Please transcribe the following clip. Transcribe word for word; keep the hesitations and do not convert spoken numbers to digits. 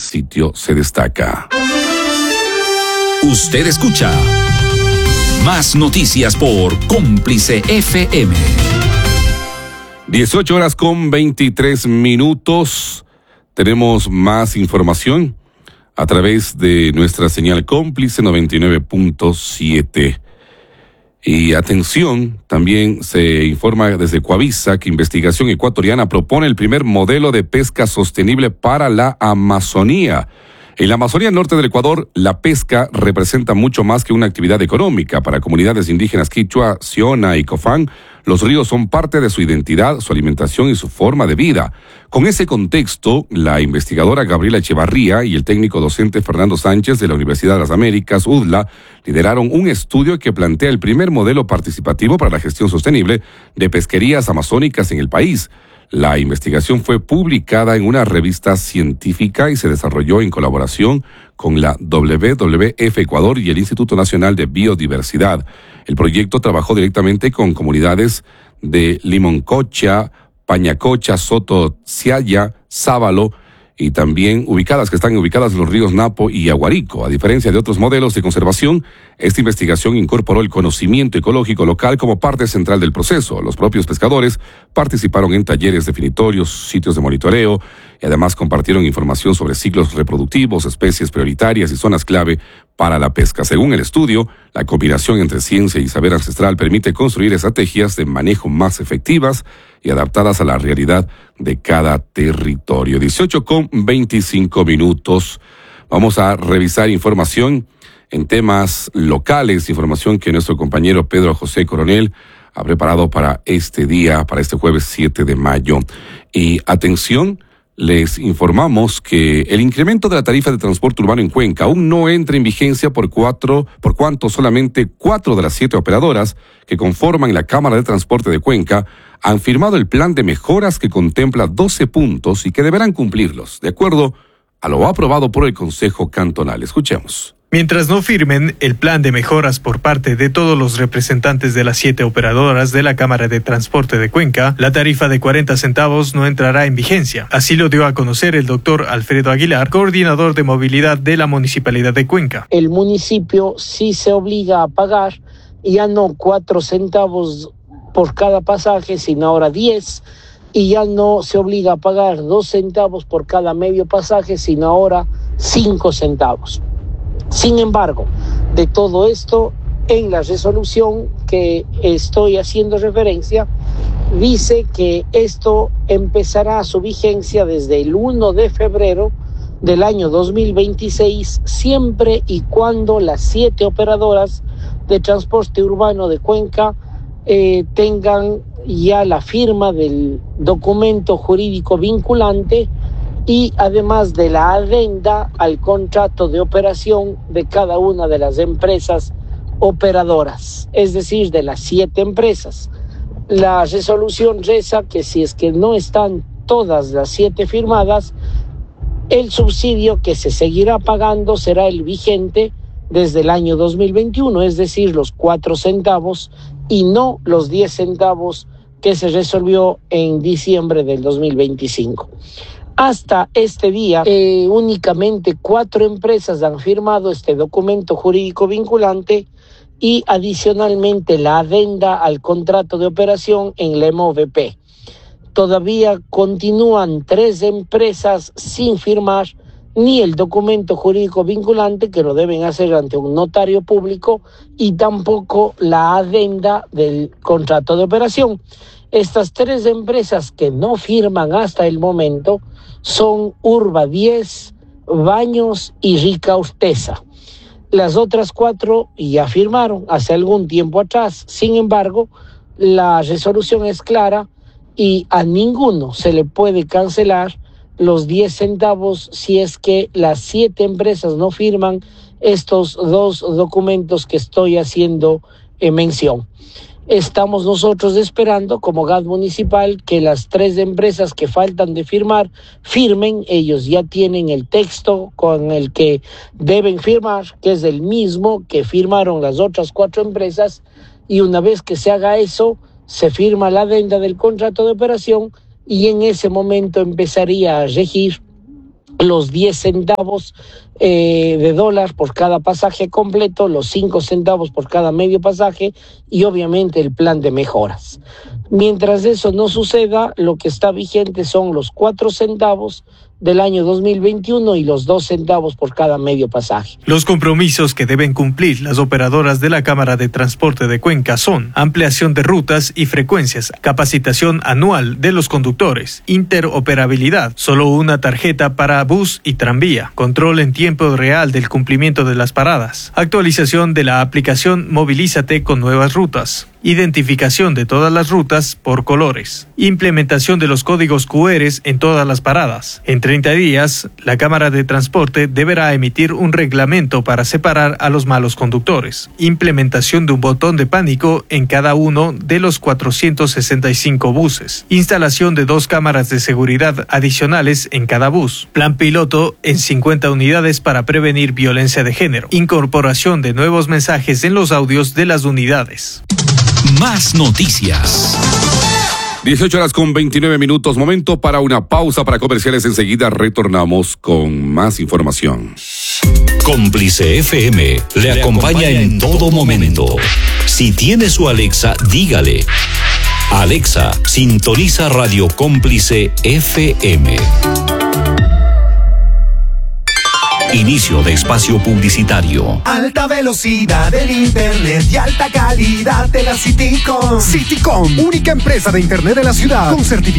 sitio se destaca. Usted escucha más noticias por Cómplice F M. dieciocho horas con veintitrés minutos. Tenemos más información a través de nuestra señal Cómplice noventa y nueve punto siete. Y atención, también se informa desde Coavisa que Investigación Ecuatoriana propone el primer modelo de pesca sostenible para la Amazonía. En la Amazonía norte del Ecuador, la pesca representa mucho más que una actividad económica. Para comunidades indígenas quichua, siona y cofán, los ríos son parte de su identidad, su alimentación y su forma de vida. Con ese contexto, la investigadora Gabriela Echevarría y el técnico docente Fernando Sánchez de la Universidad de las Américas, U D L A, lideraron un estudio que plantea el primer modelo participativo para la gestión sostenible de pesquerías amazónicas en el país. La investigación fue publicada en una revista científica y se desarrolló en colaboración con la W W F Ecuador y el Instituto Nacional de Biodiversidad. El proyecto trabajó directamente con comunidades de Limoncocha, Pañacocha, Soto, Ciaya, Sábalo, y también ubicadas que están ubicadas en los ríos Napo y Aguarico. A diferencia de otros modelos de conservación, esta investigación incorporó el conocimiento ecológico local como parte central del proceso. Los propios pescadores participaron en talleres definitorios, sitios de monitoreo y además compartieron información sobre ciclos reproductivos, especies prioritarias y zonas clave para la pesca. Según el estudio, la combinación entre ciencia y saber ancestral permite construir estrategias de manejo más efectivas y adaptadas a la realidad de cada territorio. dieciocho con veinticinco minutos. Vamos a revisar información en temas locales, información que nuestro compañero Pedro José Coronel ha preparado para este día, para este jueves siete de mayo. Y atención, les informamos que el incremento de la tarifa de transporte urbano en Cuenca aún no entra en vigencia por cuatro, por cuanto solamente cuatro de las siete operadoras que conforman la Cámara de Transporte de Cuenca han firmado el plan de mejoras que contempla doce puntos y que deberán cumplirlos, de acuerdo a lo aprobado por el Consejo Cantonal. Escuchemos. Mientras no firmen el plan de mejoras por parte de todos los representantes de las siete operadoras de la Cámara de Transporte de Cuenca, la tarifa de cuarenta centavos no entrará en vigencia. Así lo dio a conocer el doctor Alfredo Aguilar, coordinador de movilidad de la Municipalidad de Cuenca. El municipio sí se obliga a pagar, ya no cuatro centavos por cada pasaje, sino ahora diez, y ya no se obliga a pagar dos centavos por cada medio pasaje, sino ahora cinco centavos. Sin embargo, de todo esto, en la resolución que estoy haciendo referencia, dice que esto empezará su vigencia desde el primero de febrero del año dos mil veintiséis, siempre y cuando las siete operadoras de transporte urbano de Cuenca eh, tengan ya la firma del documento jurídico vinculante y además de la adenda al contrato de operación de cada una de las empresas operadoras, es decir, de las siete empresas. La resolución reza que si es que no están todas las siete firmadas, el subsidio que se seguirá pagando será el vigente desde el año dos mil veintiuno, es decir, los cuatro centavos y no los diez centavos que se resolvió en diciembre del dos mil veinticinco. Hasta este día, eh, únicamente cuatro empresas han firmado este documento jurídico vinculante y adicionalmente la adenda al contrato de operación en la M O V P. Todavía continúan tres empresas sin firmar ni el documento jurídico vinculante, que lo deben hacer ante un notario público, y tampoco la adenda del contrato de operación. Estas tres empresas que no firman hasta el momento son Urba diez, Baños y Rica Ustesa. Las otras cuatro ya firmaron hace algún tiempo atrás. Sin embargo, la resolución es clara y a ninguno se le puede cancelar los diez centavos si es que las siete empresas no firman estos dos documentos que estoy haciendo eh, mención. Estamos nosotros esperando como G A D municipal que las tres empresas que faltan de firmar firmen. Ellos ya tienen el texto con el que deben firmar, que es el mismo que firmaron las otras cuatro empresas, y una vez que se haga eso, se firma la adenda del contrato de operación y en ese momento empezaría a regir los diez centavos eh, de dólar por cada pasaje completo, los cinco centavos por cada medio pasaje y obviamente el plan de mejoras. Mientras eso no suceda, lo que está vigente son los cuatro centavos del año dos mil veintiuno y los dos centavos por cada medio pasaje. Los compromisos que deben cumplir las operadoras de la Cámara de Transporte de Cuenca son ampliación de rutas y frecuencias, capacitación anual de los conductores, interoperabilidad, solo una tarjeta para bus y tranvía, control en tiempo real del cumplimiento de las paradas, actualización de la aplicación Movilízate con nuevas rutas, identificación de todas las rutas por colores, implementación de los códigos cu erre en todas las paradas. En treinta días, la Cámara de Transporte deberá emitir un reglamento para separar a los malos conductores, implementación de un botón de pánico en cada uno de los cuatrocientos sesenta y cinco buses, instalación de dos cámaras de seguridad adicionales en cada bus, plan piloto en cincuenta unidades para prevenir violencia de género, incorporación de nuevos mensajes en los audios de las unidades. Más noticias. dieciocho horas con veintinueve minutos, momento para una pausa para comerciales. Enseguida retornamos con más información. Cómplice F M le acompaña en todo momento. Si tiene su Alexa, dígale: Alexa, sintoniza Radio Cómplice F M. Inicio de espacio publicitario. Alta velocidad del internet y alta calidad de la Citycom. Citycom, única empresa de internet de la ciudad con certificado